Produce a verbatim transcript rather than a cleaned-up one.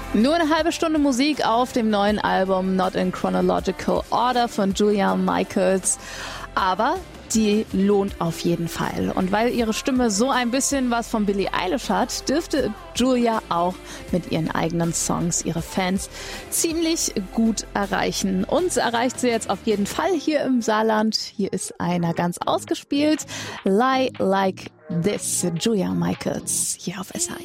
Nur eine halbe Stunde Musik auf dem neuen Album Not in Chronological Order von Julia Michaels. Aber die lohnt auf jeden Fall. Und weil ihre Stimme so ein bisschen was von Billie Eilish hat, dürfte Julia auch mit ihren eigenen Songs ihre Fans ziemlich gut erreichen. Uns erreicht sie jetzt auf jeden Fall hier im Saarland. Hier ist einer ganz ausgespielt. Lie Like This, Julia Michaels, hier auf S H